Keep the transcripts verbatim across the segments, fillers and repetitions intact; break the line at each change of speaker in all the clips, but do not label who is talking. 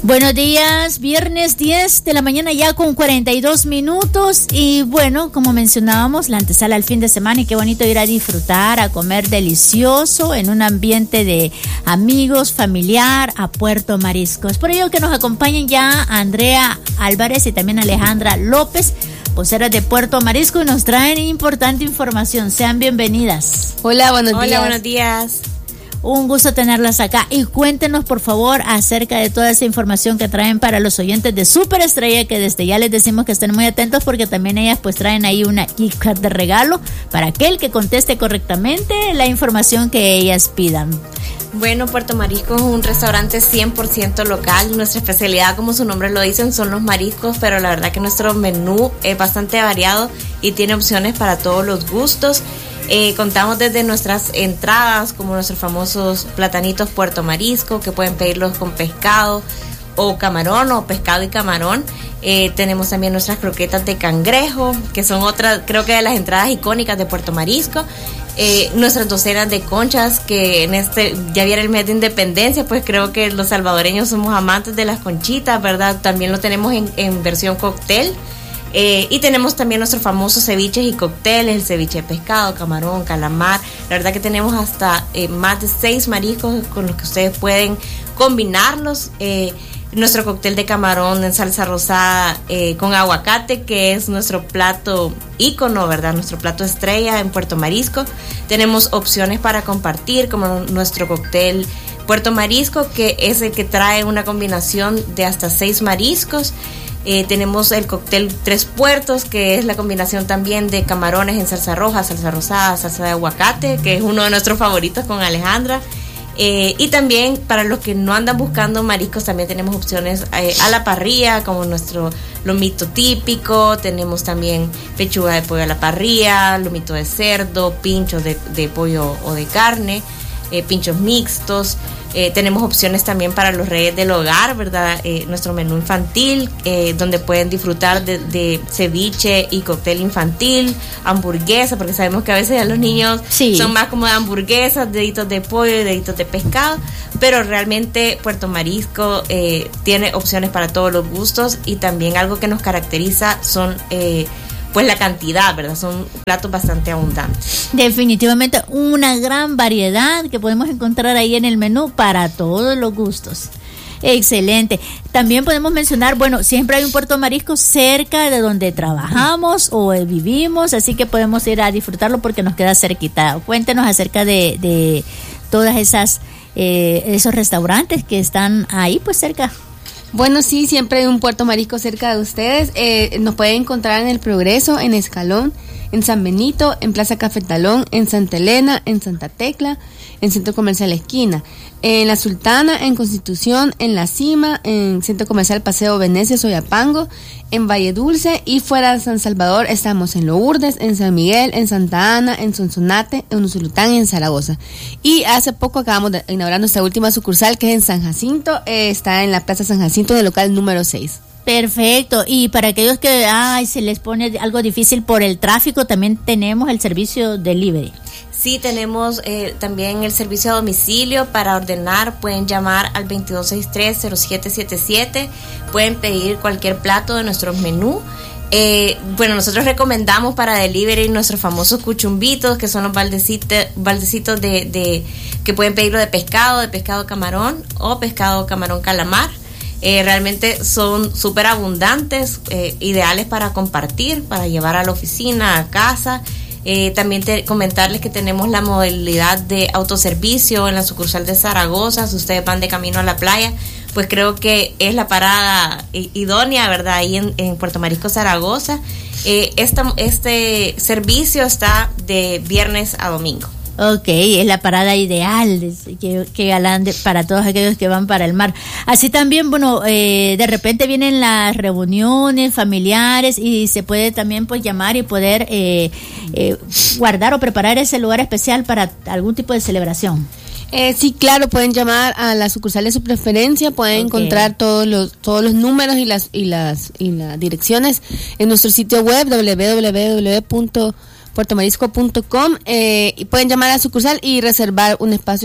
Buenos días, viernes diez de la mañana ya con cuarenta y dos minutos y bueno, como mencionábamos, la antesala al fin de semana y qué bonito ir a disfrutar, a comer delicioso en un ambiente de amigos, familiar, a Puerto Mariscos. Por ello que nos acompañen ya Andrea Álvarez y también Alejandra López, voceras de Puerto Marisco, y nos traen importante información. Sean bienvenidas.
Hola, buenos
Hola,
días.
Hola, buenos días.
Un gusto tenerlas acá y cuéntenos por favor acerca de toda esa información que traen para los oyentes de Superestrella, que desde ya les decimos que estén muy atentos porque también ellas pues traen ahí una gift card de regalo para aquel que conteste correctamente la información que ellas pidan.
Bueno, Puerto Marisco es un restaurante cien por ciento local. Nuestra especialidad, como su nombre lo dicen, son los mariscos, pero la verdad que nuestro menú es bastante variado y tiene opciones para todos los gustos. Eh, contamos desde nuestras entradas, como nuestros famosos platanitos Puerto Marisco, que pueden pedirlos con pescado o camarón, o pescado y camarón. Eh, tenemos también nuestras croquetas de cangrejo, que son otras, creo que de las entradas icónicas de Puerto Marisco. Eh, nuestras docenas de conchas, que en este, ya viene el mes de independencia, pues creo que los salvadoreños somos amantes de las conchitas, ¿verdad? También lo tenemos en, en versión cóctel. Eh, y tenemos también nuestros famosos ceviches y cócteles, el ceviche de pescado, camarón, calamar. La verdad que tenemos hasta eh, más de seis mariscos con los que ustedes pueden combinarlos. Eh, nuestro cóctel de camarón en salsa rosada eh, con aguacate, que es nuestro plato ícono, ¿verdad? Nuestro plato estrella en Puerto Marisco. Tenemos opciones para compartir, como nuestro cóctel Puerto Marisco, que es el que trae una combinación de hasta seis mariscos. Eh, tenemos el cóctel Tres Puertos, que es la combinación también de camarones en salsa roja, salsa rosada, salsa de aguacate, que es uno de nuestros favoritos con Alejandra. Eh, y también para los que no andan buscando mariscos, también tenemos opciones eh, a la parrilla, como nuestro lomito típico. Tenemos también pechuga de pollo a la parrilla, lomito de cerdo, pinchos de, de pollo o de carne, eh, pinchos mixtos. Eh, tenemos opciones también para los reyes del hogar, ¿verdad? Eh, nuestro menú infantil, eh, donde pueden disfrutar de, de ceviche y cóctel infantil, hamburguesa, porque sabemos que a veces a los niños sí. son más como de hamburguesas, deditos de pollo y deditos de pescado, pero realmente Puerto Marisco eh, tiene opciones para todos los gustos, y también algo que nos caracteriza son... Eh, pues la cantidad, ¿verdad? Son platos bastante abundantes.
Definitivamente una gran variedad que podemos encontrar ahí en el menú para todos los gustos. Excelente. También podemos mencionar, bueno, siempre hay un Puerto Marisco cerca de donde trabajamos o vivimos, así que podemos ir a disfrutarlo porque nos queda cerquita. Cuéntenos acerca de, de todas esas eh, esos restaurantes que están ahí pues cerca.
Bueno, sí, siempre hay un Puerto Marisco cerca de ustedes. Eh, nos pueden encontrar en El Progreso, en Escalón, en San Benito, en Plaza Cafetalón, en Santa Elena, en Santa Tecla, en Centro Comercial Esquina, en La Sultana, en Constitución, en La Cima, en Centro Comercial Paseo Venecia, Soyapango, en Valle Dulce, y fuera de San Salvador estamos en Lourdes, en San Miguel, en Santa Ana, en Sonsonate, en Usulután y en Zaragoza. Y hace poco acabamos de inaugurar nuestra última sucursal, que es en San Jacinto, eh, está en la Plaza San Jacinto, en el local número seis.
Perfecto. Y para aquellos que ay, se les pone algo difícil por el tráfico, también tenemos el servicio delivery.
Sí, tenemos eh, también el servicio a domicilio para ordenar. Pueden llamar al veintidós sesenta y tres cero siete setenta y siete. Pueden pedir cualquier plato de nuestro menú. Eh, bueno, nosotros recomendamos para delivery nuestros famosos cuchumbitos, que son los baldecitos, baldecitos de, de que pueden pedirlo de pescado, de pescado camarón o pescado camarón calamar. Eh, realmente son súper abundantes, eh, ideales para compartir, para llevar a la oficina, a casa. Eh, también te, comentarles que tenemos la modalidad de autoservicio en la sucursal de Zaragoza. Si ustedes van de camino a la playa, pues creo que es la parada idónea, ¿verdad? Ahí en, en Puerto Marisco, Zaragoza. Eh, esta, este servicio está de viernes a domingo.
Ok, es la parada ideal, que, que galán de, para todos aquellos que van para el mar. Así también, bueno, eh, de repente vienen las reuniones familiares y se puede también pues llamar y poder eh, eh, guardar o preparar ese lugar especial para algún tipo de celebración.
Eh, sí, claro, pueden llamar a la sucursal de su preferencia, pueden okay. encontrar todos los todos los números y las y las y las direcciones en nuestro sitio web doble u doble u doble u punto puerto marisco punto com, eh, y pueden llamar a la sucursal y reservar un espacio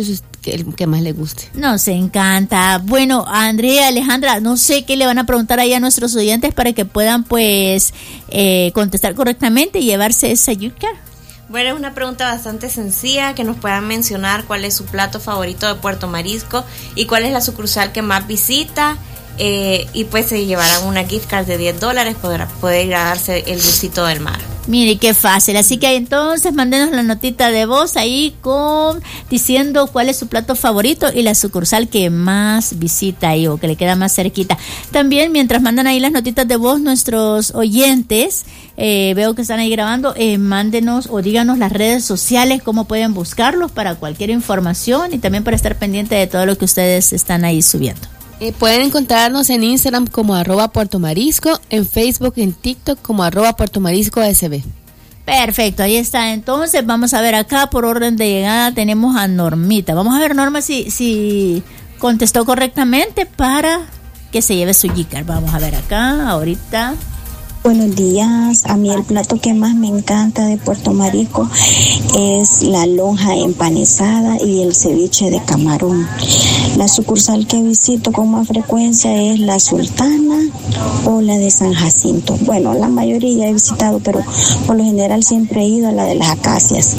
que, el que más le guste.
Nos encanta. Bueno, Andrea, Alejandra, no sé qué le van a preguntar ahí a nuestros oyentes para que puedan pues eh, contestar correctamente y llevarse esa yuca.
Bueno, es una pregunta bastante sencilla, que nos puedan mencionar cuál es su plato favorito de Puerto Marisco y cuál es la sucursal que más visita, eh, y pues se llevarán una gift card de diez dólares para poder ir a darse el gustito del mar.
Mire, qué fácil. Así que entonces mándenos la notita de voz ahí con diciendo cuál es su plato favorito y la sucursal que más visita ahí o que le queda más cerquita. También mientras mandan ahí las notitas de voz nuestros oyentes, eh, veo que están ahí grabando, eh, mándenos o díganos las redes sociales, cómo pueden buscarlos para cualquier información y también para estar pendiente de todo lo que ustedes están ahí subiendo.
Eh, pueden encontrarnos en Instagram como arroba Puerto Marisco, en Facebook y en TikTok como arroba Puerto Marisco S B.
Perfecto, ahí está. Entonces vamos a ver acá por orden de llegada tenemos a Normita. Vamos a ver, Norma, si, si contestó correctamente para que se lleve su G-Card. Vamos a ver acá ahorita.
Buenos días. A mí el plato que más me encanta de Puerto Marisco es la lonja empanizada y el ceviche de camarón. La sucursal que visito con más frecuencia es la Sultana o la de San Jacinto. Bueno, la mayoría he visitado, pero por lo general siempre he ido a la de las Acacias.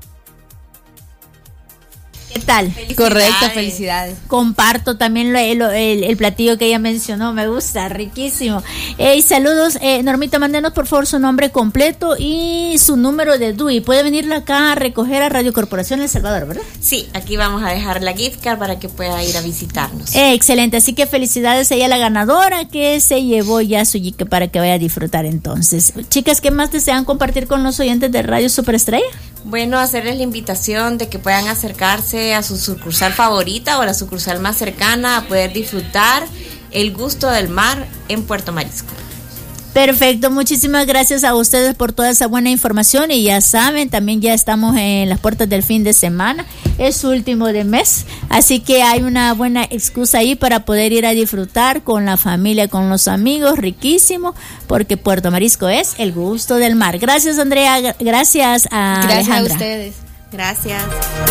¿Qué tal?
Felicidades.
Correcto, felicidades.
Comparto también lo, el, el, el platillo que ella mencionó, me gusta, riquísimo. Hey, saludos, eh, Normita, mándenos por favor su nombre completo y su número de D U I. Puede venirla acá a recoger a Radio Corporación El Salvador, ¿verdad?
Sí, aquí vamos a dejar la gift card para que pueda ir a visitarnos.
Eh, excelente, así que felicidades a ella, la ganadora que se llevó ya su yique para que vaya a disfrutar entonces. Chicas, ¿qué más desean compartir con los oyentes de Radio Superestrella?
Bueno, hacerles la invitación de que puedan acercarse a su sucursal favorita o a la sucursal más cercana a poder disfrutar el gusto del mar en Puerto Marisco.
Perfecto, muchísimas gracias a ustedes por toda esa buena información y ya saben, también ya estamos en las puertas del fin de semana, es último de mes, así que hay una buena excusa ahí para poder ir a disfrutar con la familia, con los amigos, riquísimo, porque Puerto Marisco es el gusto del mar. Gracias, Andrea, gracias a
Gracias
Alejandra.
a ustedes.
Gracias.